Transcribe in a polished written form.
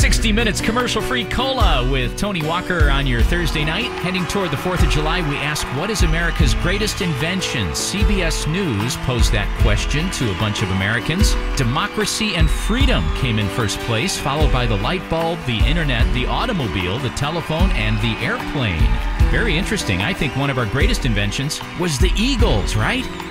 60 Minutes commercial-free cola with Tony Walker on your Thursday night. Heading toward the 4th of July, we ask, what is America's greatest invention? CBS News posed that question to a bunch of Americans. Democracy and freedom came in first place, followed by the light bulb, the internet, the automobile, the telephone, and the airplane. Very interesting. I think one of our greatest inventions was the Eagles, right?